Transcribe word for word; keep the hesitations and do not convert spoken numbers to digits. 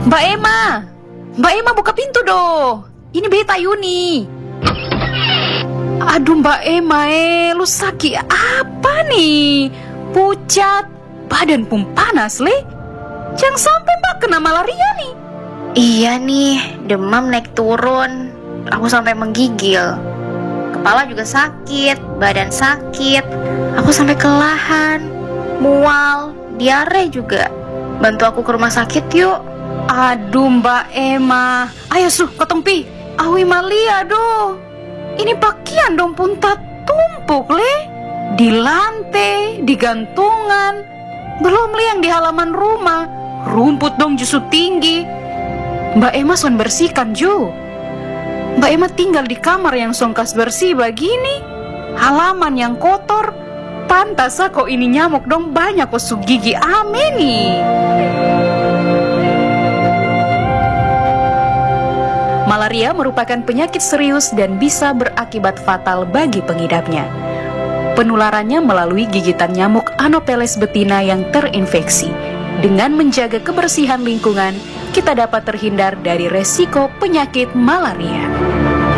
Mbak Emma, Mbak Emma buka pintu dong. Ini Beta Yuni. Aduh Mbak Emma, eh, lu sakit apa nih? Pucat, badan pun panas, le. Jangan sampai Mbak kena malaria nih. Iya nih, demam naik turun. Aku sampai menggigil. Kepala juga sakit, badan sakit. Aku sampai kelelahan, mual, diare juga. Bantu aku ke rumah sakit yuk. Aduh Mbak Emma, ayo suh kotong pi. Awi malia do. Ini pakaian dong pun tak tumpuk le. Di lantai, di gantungan. Belum le yang di halaman rumah. Rumput dong justru tinggi. Mbak Emma son bersihkan ju. Mbak Emma tinggal di kamar yang songkas bersih begini. Halaman yang kotor. Pantas kok ini nyamuk dong banyak kosuk gigi ame nih. Malaria merupakan penyakit serius dan bisa berakibat fatal bagi pengidapnya. Penularannya melalui gigitan nyamuk Anopheles betina yang terinfeksi. Dengan menjaga kebersihan lingkungan, kita dapat terhindar dari resiko penyakit malaria.